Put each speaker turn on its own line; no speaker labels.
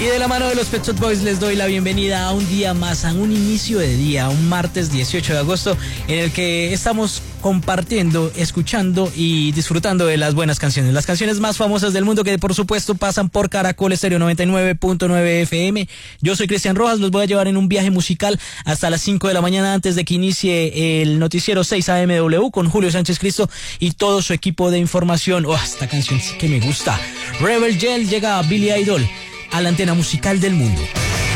Y de la mano de los Pet Shop Boys les doy la bienvenida a un día más, a un inicio de día, un martes 18 de agosto, en el que estamos compartiendo, escuchando y disfrutando de las buenas canciones. Las canciones más famosas del mundo que por supuesto pasan por Caracol Estéreo 99.9 FM. Yo soy Cristian Rojas, los voy a llevar en un viaje musical hasta las 5 de la mañana antes de que inicie el noticiero 6 AMW con Julio Sánchez Cristo y todo su equipo de información. Oh, esta canción sí que me gusta. Rebel Yell llega a Billy Idol a la antena musical del mundo.